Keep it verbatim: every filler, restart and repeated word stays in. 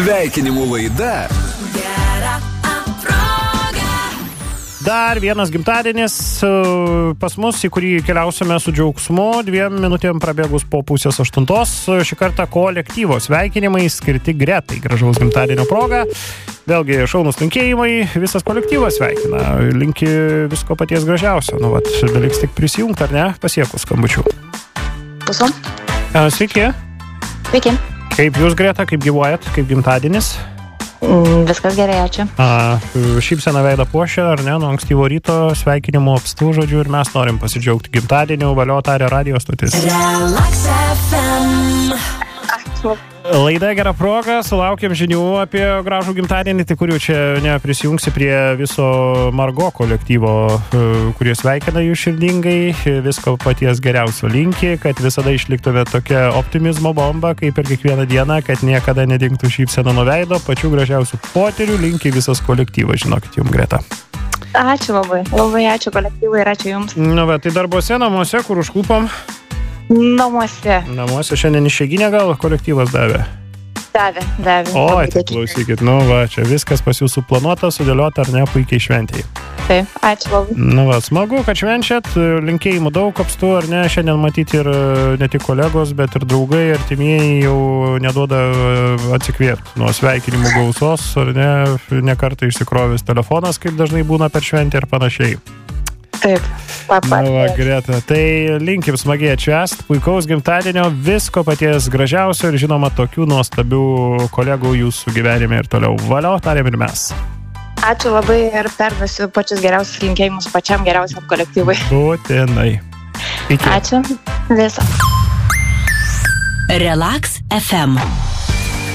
Sveikinimų laida. Dar vienas gimtadienis pas mus, į kurį keliausime su džiaugsmu, dviem minutėm prabėgus po pusės aštuntos. Šį kartą kolektyvo sveikinimai skirti Gretai. Gražaus gimtadienio proga. Vėlgi šaunus linkėjimai, visas kolektyvas sveikina. Linki visko paties gražiausio. Nu, vat, beliks tik prisijungti, ar ne? Pasiekus skambučių. Pusom. Sveiki. Sveiki. Kaip jūs, Greta, kaip gyvuojat, kaip gimtadienis? Viskas gerai, ačiū. A, šypsena veidą puošia, ar ne, nuo ankstyvo ryto, sveikinimų apstų, žodžiu, ir mes norim pasidžiaugti gimtadieniu, valio tarė radio stotis. Relax F M. Ačiū. Laida gera proga, sulaukėm žinių apie gražų gimtadienį, tai kurių čia neprisijungsi prie viso Margo kolektyvo, kurie sveikina jų širdingai, visko paties geriausio linki, kad visada išliktume tokia optimizmo bomba, kaip ir kiekvieną dieną, kad niekada nedingtų šypsena nuo veido, pačių gražiausių poterių linki visas kolektyvas, žinokit jums, Greta. Ačiū labai, labai ačiū kolektyvui ir ačiū jums. Nu, bet tai darbuose, namuose, kur užklupom? Namuose. Namuose šiandien išeiginę gal kolektyvas davė? Davė, davė. O, tai klausykit, nu va, čia viskas pas jūsų suplanuota, sudėliota, ar ne, puikiai šventėjai. Taip, ačiū labai. Nu va, smagu, kad švenčiat, linkėjimų daug apstu, ar ne, šiandien matyti ir ne tik kolegos, bet ir draugai, artimieji jau neduoda atsikvėpti nuo sveikinimų gausos, ar ne, ne kartą išsikrovęs telefonas, kaip dažnai būna per šventę ir panašiai. Taip, papat. Na va, Greta, tai linkim smagiai atšvęst, puikaus gimtadienio, visko paties gražiausio ir žinoma tokių nuostabių kolegų jūsų gyvenime ir toliau. Valio, tarėm ir mes. Ačiū labai ir perduosiu pačius geriausius linkėjimus pačiam geriausiam kolektyvui. Būtinai. Iki. Ačiū. Viso. Relax F M.